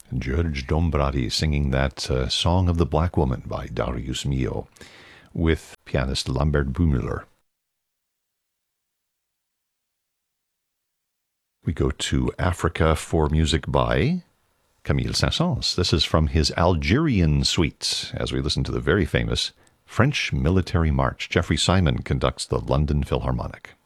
George Dombrowski singing that Song of the Black Woman by Darius Milhaud with pianist Lambert Bumüller. We go to Africa for music by Camille Saint-Saëns. This is from his Algerian suite, as we listen to the very famous French Military March. Jeffrey Simon conducts the London Philharmonic.